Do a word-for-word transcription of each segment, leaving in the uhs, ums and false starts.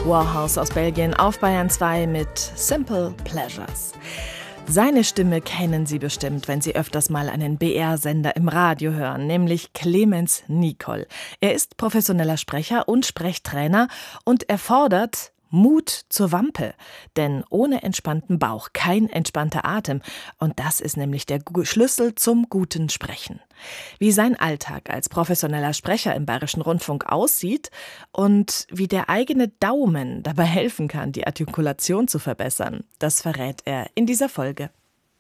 Warhouse aus Belgien auf Bayern zwei mit Simple Pleasures. Seine Stimme kennen Sie bestimmt, wenn Sie öfters mal einen B R-Sender im Radio hören, nämlich Clemens Nicol. Er ist professioneller Sprecher und Sprechtrainer und er fordert Mut zur Wampe, denn ohne entspannten Bauch kein entspannter Atem und das ist nämlich der Schlüssel zum guten Sprechen. Wie sein Alltag als professioneller Sprecher im Bayerischen Rundfunk aussieht und wie der eigene Daumen dabei helfen kann, die Artikulation zu verbessern, das verrät er in dieser Folge.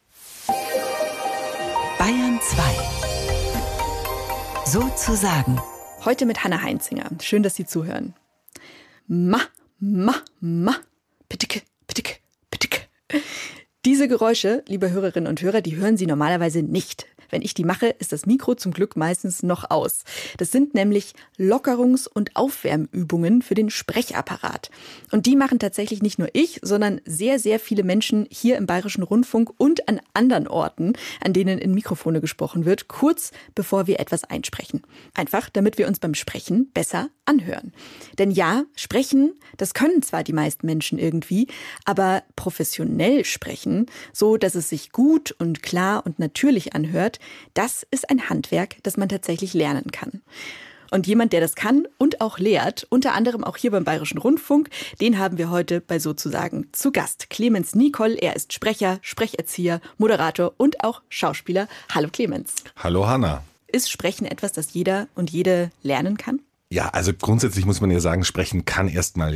Bayern zwei. Sozusagen. Heute mit Hanna Heinzinger. Schön, dass Sie zuhören. Ma. Ma, ma, pitike, pitike, pitike. Diese Geräusche, liebe Hörerinnen und Hörer, die hören Sie normalerweise nicht. Wenn ich die mache, ist das Mikro zum Glück meistens noch aus. Das sind nämlich Lockerungs- und Aufwärmübungen für den Sprechapparat. Und die machen tatsächlich nicht nur ich, sondern sehr, sehr viele Menschen hier im Bayerischen Rundfunk und an anderen Orten, an denen in Mikrofone gesprochen wird, kurz bevor wir etwas einsprechen. Einfach, damit wir uns beim Sprechen besser anhören. Denn ja, sprechen, das können zwar die meisten Menschen irgendwie, aber professionell sprechen, so dass es sich gut und klar und natürlich anhört, das ist ein Handwerk, das man tatsächlich lernen kann. Und jemand, der das kann und auch lehrt, unter anderem auch hier beim Bayerischen Rundfunk, den haben wir heute bei Sozusagen zu Gast. Clemens Nicol, er ist Sprecher, Sprecherzieher, Moderator und auch Schauspieler. Hallo Clemens. Hallo Hanna. Ist Sprechen etwas, das jeder und jede lernen kann? Ja, also grundsätzlich muss man ja sagen, Sprechen kann erstmal